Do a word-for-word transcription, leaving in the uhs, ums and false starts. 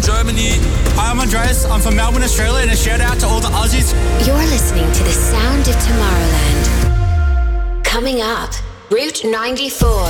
Germany. Hi, I'm Andreas. I'm from Melbourne, Australia, and a shout out to all the Aussies. You're listening to the sound of Tomorrowland. Coming up, Route ninety-four.